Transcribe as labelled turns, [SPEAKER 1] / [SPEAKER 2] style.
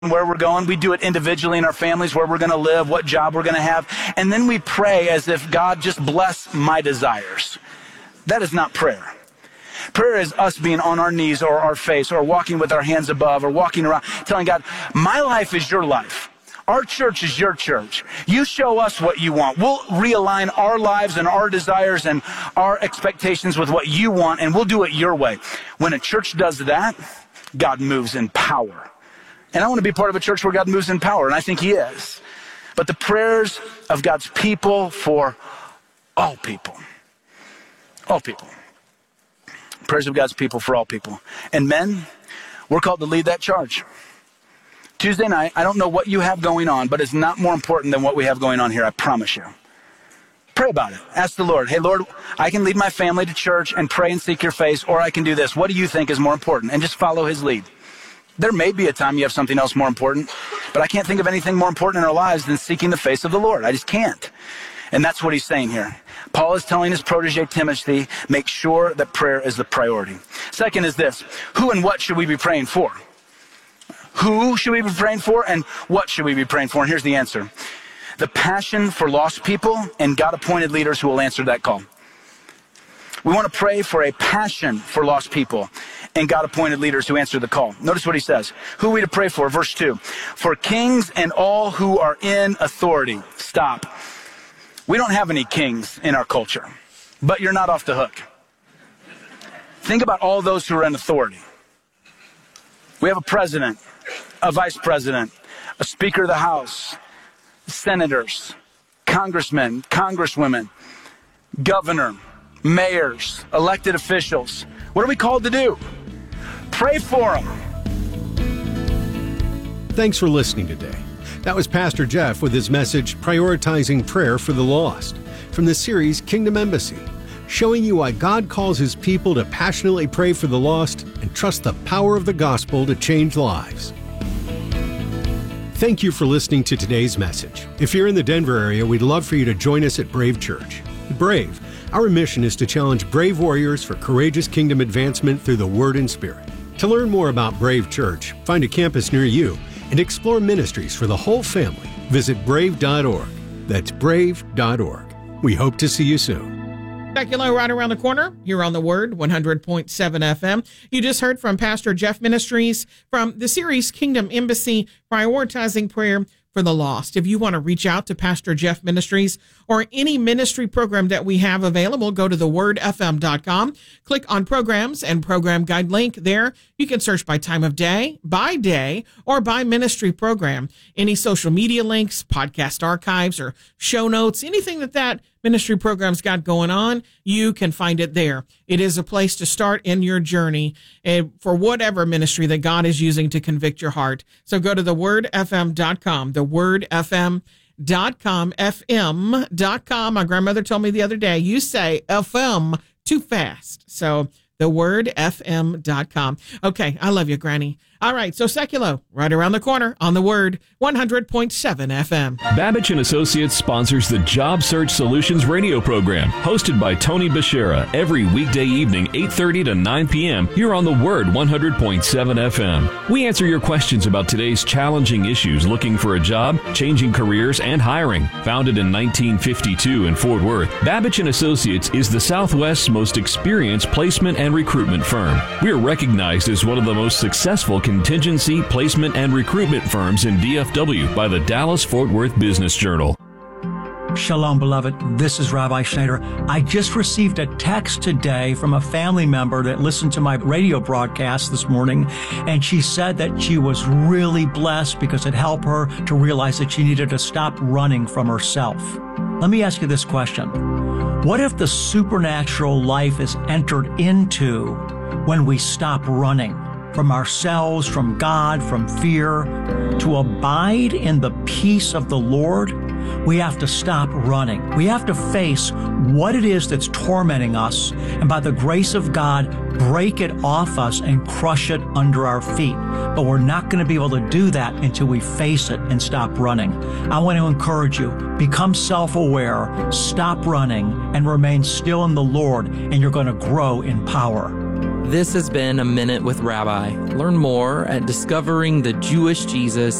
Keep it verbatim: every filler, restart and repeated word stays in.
[SPEAKER 1] where we're going. We do it individually in our families, where we're going to live, what job we're going to have. And then we pray as if God just bless my desires. That is not prayer. Prayer is us being on our knees or our face or walking with our hands above or walking around telling God, my life is your life. Our church is your church. You show us what you want. We'll realign our lives and our desires and our expectations with what you want, and we'll do it your way. When a church does that, God moves in power. And I want to be part of a church where God moves in power, and I think he is. But the prayers of God's people for all people. All people. Prayers of God's people for all people. And men, we're called to lead that charge. Tuesday night, I don't know what you have going on, but it's not more important than what we have going on here, I promise you. Pray about it. Ask the Lord, hey, Lord, I can lead my family to church and pray and seek your face, or I can do this. What do you think is more important? And just follow his lead. There may be a time you have something else more important, but I can't think of anything more important in our lives than seeking the face of the Lord. I just can't. And that's what he's saying here. Paul is telling his protege Timothy, make sure that prayer is the priority. Second is this, who and what should we be praying for? Who should we be praying for and what should we be praying for? And here's the answer. The passion for lost people and God-appointed leaders who will answer that call. We want to pray for a passion for lost people and God-appointed leaders who answer the call. Notice what he says. Who are we to pray for? Verse two. For kings and all who are in authority. Stop. We don't have any kings in our culture, but you're not off the hook. Think about all those who are in authority. We have a president, a vice president, a speaker of the House, senators, congressmen, congresswomen, governor, mayors, elected officials. What are we called to do? Pray for them.
[SPEAKER 2] Thanks for listening today. That was Pastor Jeff with his message, Prioritizing Prayer for the Lost, from the series Kingdom Embassy, showing you why God calls his people to passionately pray for the lost and trust the power of the gospel to change lives. Thank you for listening to today's message. If you're in the Denver area, we'd love for you to join us at Brave Church. Brave, our mission is to challenge brave warriors for courageous kingdom advancement through the Word and Spirit. To learn more about Brave Church, find a campus near you, and explore ministries for the whole family, visit brave dot org. That's brave dot org. We hope to see you soon.
[SPEAKER 3] Secular right around the corner here on the Word, one hundred point seven F M. You just heard from Pastor Jeff Ministries from the series Kingdom Embassy, Prioritizing Prayer for the Lost. If you want to reach out to Pastor Jeff Ministries or any ministry program that we have available, go to the word f m dot com, click on programs and program guide link there. You can search by time of day, by day, or by ministry program. Any social media links, podcast archives, or show notes, anything that that ministry program's got going on, you can find it there. It is a place to start in your journey uh, for whatever ministry that God is using to convict your heart. So go to the word f m dot com, the word f m dot com, f m dot com. My grandmother told me the other day, you say F M too fast. So the word f m dot com. Okay, I love you, Granny. All right, so Seculo, right around the corner on the Word, one hundred point seven F M.
[SPEAKER 4] Babbage and Associates sponsors the Job Search Solutions radio program, hosted by Tony Bashera, every weekday evening, eight thirty to nine p.m. here on the Word, one hundred point seven F M. We answer your questions about today's challenging issues, looking for a job, changing careers, and hiring. Founded in nineteen fifty-two in Fort Worth, Babbage and Associates is the Southwest's most experienced placement and recruitment firm. We are recognized as one of the most successful contingency, placement, and recruitment firms in D F W by the Dallas-Fort Worth Business Journal.
[SPEAKER 5] Shalom, beloved. This is Rabbi Schneider. I just received a text today from a family member that listened to my radio broadcast this morning, and she said that she was really blessed because it helped her to realize that she needed to stop running from herself. Let me ask you this question. What if the supernatural life is entered into when we stop running from ourselves, from God, from fear? To abide in the peace of the Lord, we have to stop running. We have to face what it is that's tormenting us, and by the grace of God, break it off us and crush it under our feet. But we're not going to be able to do that until we face it and stop running. I want to encourage you, become self-aware, stop running, and remain still in the Lord, and you're going to grow in power.
[SPEAKER 6] This has been A Minute with Rabbi. Learn more at discovering the jewish jesus